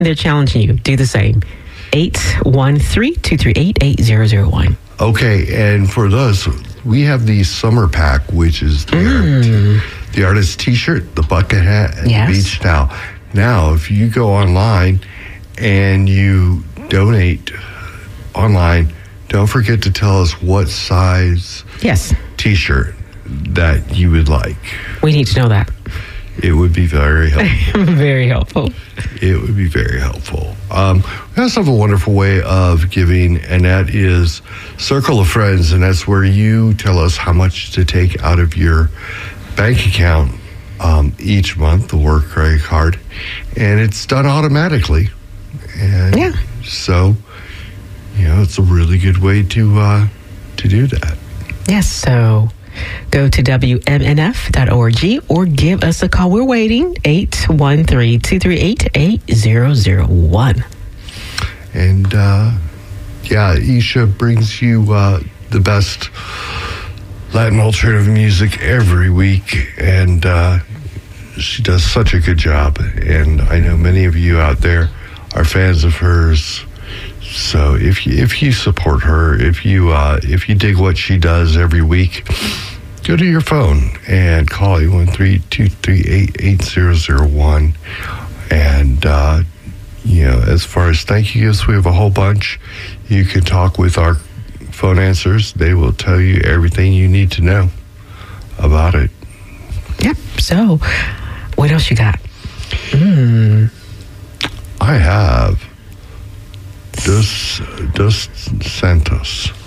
They're challenging you. Do the same. 813-238-8001. Okay, and for those, we have the summer pack, which is the artist T-shirt, the bucket hat, and the beach towel. Now, if you go online and you donate online, don't forget to tell us what size T-shirt that you would like. We need to know that. It would be very helpful. Very helpful. It would be very helpful. We also have a wonderful way of giving, and that is Circle of Friends, and that's where you tell us how much to take out of your bank account each month, the work credit card, and it's done automatically. And so, it's a really good way to do that. Yes, so go to WMNF.org or give us a call. We're waiting, 813-238-8001. And, Isha brings you the best Latin alternative music every week, and she does such a good job. And I know many of you out there are fans of hers. So if you support her, if you dig what she does every week, go to your phone and call 813-238-8001. And as far as thank you gifts, we have a whole bunch. You can talk with our phone answers. They will tell you everything you need to know about it. Yep. So, what else you got? I have Dos Santos.